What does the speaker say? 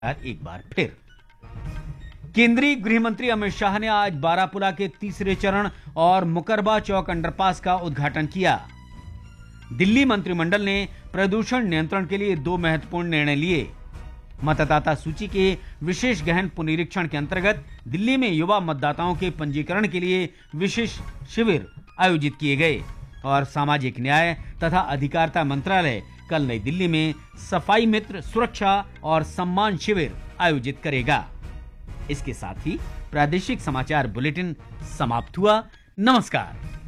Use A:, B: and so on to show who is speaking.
A: एक बार फिर केंद्रीय गृह मंत्री अमित शाह ने आज बारापुला के तीसरे चरण और मुकरबा चौक अंडरपास का उद्घाटन किया। दिल्ली मंत्रिमंडल ने प्रदूषण नियंत्रण के लिए 2 महत्वपूर्ण निर्णय लिए। मतदाता सूची के विशेष गहन पुनरीक्षण के अंतर्गत दिल्ली में युवा मतदाताओं के पंजीकरण के लिए विशेष शिविर आयोजित किए गए और सामाजिक न्याय तथा अधिकारिता मंत्रालय कल नई दिल्ली में सफाई मित्र सुरक्षा और सम्मान शिविर आयोजित करेगा। इसके साथ ही प्रादेशिक समाचार बुलेटिन समाप्त हुआ। नमस्कार।